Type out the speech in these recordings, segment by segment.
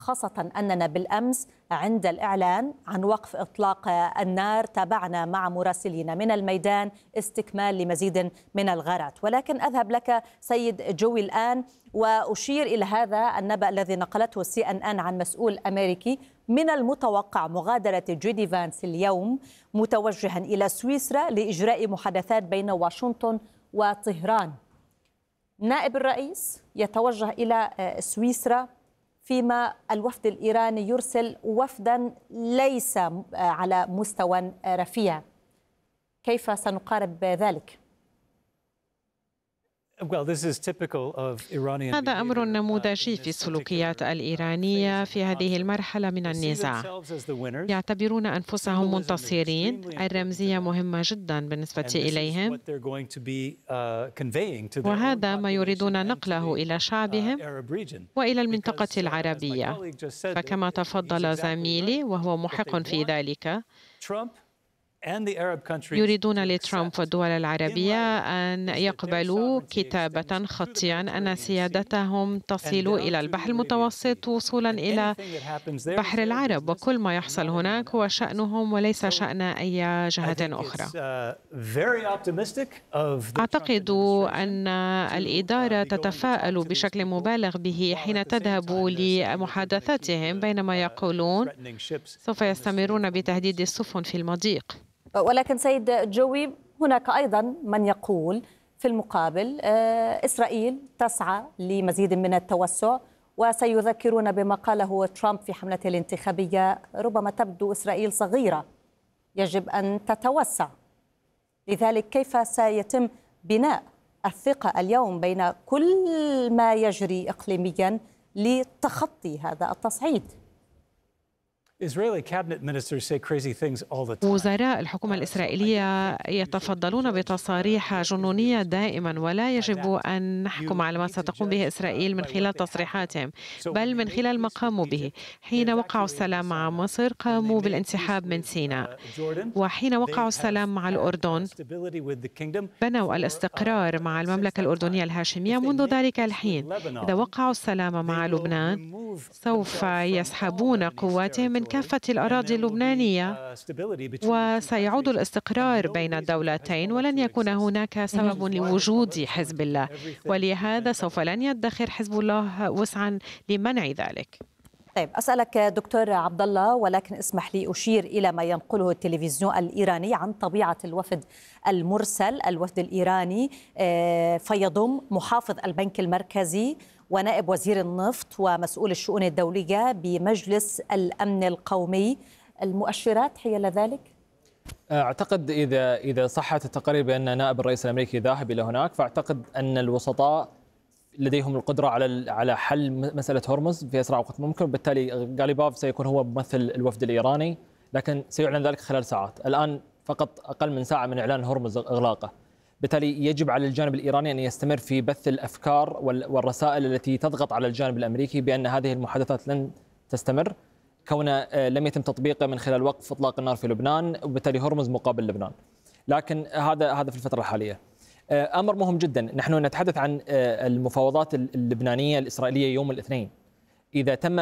خاصة أننا بالأمس عند الإعلان عن وقف إطلاق النار تابعنا مع مراسلين من الميدان استكمال لمزيد من الغارات. ولكن أذهب لك سيد جوي الآن وأشير إلى هذا النبأ الذي نقلته CNN عن مسؤول أمريكي: من المتوقع مغادرة جيدي فانس اليوم متوجها إلى سويسرا لإجراء محادثات بين واشنطن وطهران. نائب الرئيس يتوجه إلى سويسرا، فيما الوفد الإيراني يرسل وفدا ليس على مستوى رفيع. كيف سنقارب ذلك؟ هذا أمر نموذجي في السلوكيات الإيرانية في هذه المرحلة من النزاع. يعتبرون أنفسهم منتصرين، الرمزية مهمة جدا بالنسبة إليهم، وهذا ما يريدون نقله إلى شعبهم وإلى المنطقة العربية. فكما تفضل زميلي وهو محق في ذلك، يريدون لترامب والدول العربية أن يقبلوا كتابة خطيا أن سيادتهم تصل إلى البحر المتوسط وصولا إلى بحر العرب، وكل ما يحصل هناك هو شأنهم وليس شأن أي جهة أخرى. أعتقد أن الإدارة تتفاءل بشكل مبالغ به حين تذهب لمحادثاتهم، بينما يقولون سوف يستمرون بتهديد السفن في المضيق. ولكن سيد جوي، هناك أيضا من يقول في المقابل إسرائيل تسعى لمزيد من التوسع، وسيذكرون بما قاله ترامب في حملته الانتخابية: ربما تبدو إسرائيل صغيرة، يجب أن تتوسع. لذلك كيف سيتم بناء الثقة اليوم بين كل ما يجري إقليميا لتخطي هذا التصعيد؟ وزراء الحكومة الإسرائيلية يتفضلون بتصاريح جنونية دائما، ولا يجب أن نحكم على ما ستقوم به إسرائيل من خلال تصريحاتهم، بل من خلال ما قاموا به. حين وقعوا السلام مع مصر قاموا بالانسحاب من سيناء، وحين وقعوا السلام مع الأردن بنوا الاستقرار مع المملكة الأردنية الهاشمية منذ ذلك الحين. إذا وقعوا السلام مع لبنان سوف يسحبون قواتهم من كافة الأراضي اللبنانية، وسيعود الاستقرار بين الدولتين، ولن يكون هناك سبب لوجود حزب الله، ولهذا سوف لن يدخر حزب الله وسعا لمنع ذلك. طيب، أسألك دكتور عبد الله، ولكن اسمح لي أشير إلى ما ينقله التلفزيون الإيراني عن طبيعة الوفد المرسل. الوفد الإيراني فيضم محافظ البنك المركزي ونائب وزير النفط ومسؤول الشؤون الدولية بمجلس الأمن القومي. المؤشرات حيال ذلك؟ أعتقد إذا صحت التقارير بأن نائب الرئيس الأمريكي ذاهب إلى هناك، فأعتقد أن الوسطاء لديهم القدرة على حل مسألة هرمز في أسرع وقت ممكن، وبالتالي غاليباف سيكون هو ممثل الوفد الإيراني، لكن سيعلن ذلك خلال ساعات. الآن فقط أقل من ساعة من إعلان هرمز إغلاقه، بالتالي يجب على الجانب الإيراني أن يستمر في بث الأفكار والرسائل التي تضغط على الجانب الأمريكي بأن هذه المحادثات لن تستمر، كون لم يتم تطبيقه من خلال وقف إطلاق النار في لبنان، وبالتالي هرمز مقابل لبنان. لكن هذا في الفترة الحالية. أمر مهم جدا، نحن نتحدث عن المفاوضات اللبنانية الإسرائيلية يوم الاثنين. إذا تم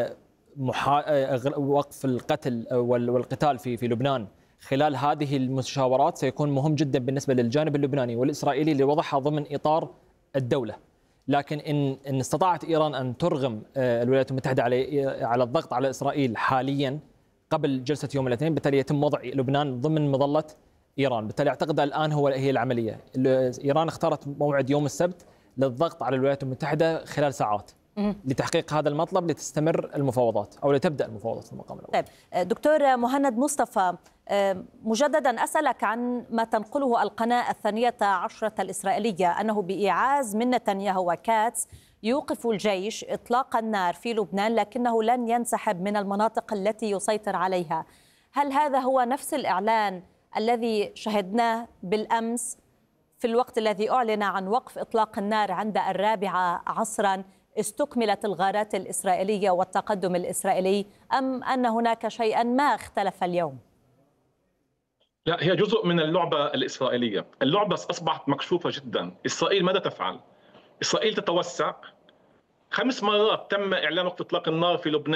وقف القتل والقتال في لبنان خلال هذه المشاورات، سيكون مهم جدا بالنسبة للجانب اللبناني والإسرائيلي لوضعها ضمن إطار الدولة. لكن إن استطاعت إيران أن ترغم الولايات المتحدة على الضغط على إسرائيل حاليا قبل جلسة يوم الاثنين، بالتالي يتم وضع لبنان ضمن مظلة إيران. بالتالي أعتقد الآن هي العملية. إيران اختارت موعد يوم السبت للضغط على الولايات المتحدة خلال ساعات لتحقيق هذا المطلب، لتستمر المفاوضات أو لتبدأ المفاوضات في المقام الأول. طيب دكتور مهند مصطفى، مجددا أسألك عن ما تنقله القناة 12 الإسرائيلية، أنه بإيعاز من نتنياهو وكاتس يوقف الجيش إطلاق النار في لبنان، لكنه لن ينسحب من المناطق التي يسيطر عليها. هل هذا هو نفس الإعلان الذي شهدناه بالأمس في الوقت الذي أعلن عن وقف إطلاق النار عند 4 عصرا استكملت الغارات الإسرائيلية والتقدم الإسرائيلي، أم أن هناك شيئا ما اختلف اليوم؟ لا، هي جزء من اللعبة الإسرائيلية. اللعبة أصبحت مكشوفة جدا. إسرائيل ماذا تفعل؟ إسرائيل تتوسع 5 مرات تم إعلان وقف إطلاق النار في لبنان